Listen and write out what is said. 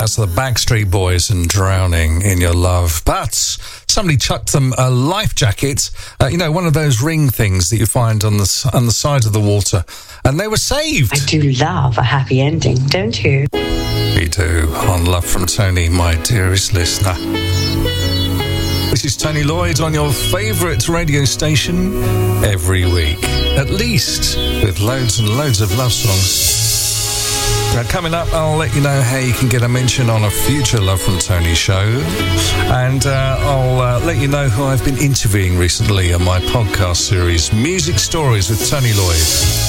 That's the Backstreet Boys and Drowning in Your Love. But somebody chucked them a life jacket, one of those ring things that you find on the side of the water, and they were saved. I do love a happy ending, don't you? We do, on Love from Tony, my dearest listener. This is Tony Lloyd on your favourite radio station every week, at least, with loads and loads of love songs. Now, coming up, I'll let you know how you can get a mention on a future Love from Tony show, and I'll let you know who I've been interviewing recently on my podcast series, Music Stories with Tony Lloyd.